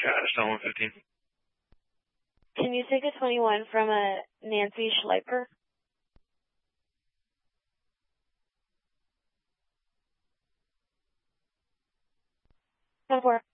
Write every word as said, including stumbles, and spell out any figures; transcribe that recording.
Chatterstone one fifteen. Can you take a twenty-one from a Nancy Schleiper? ten four.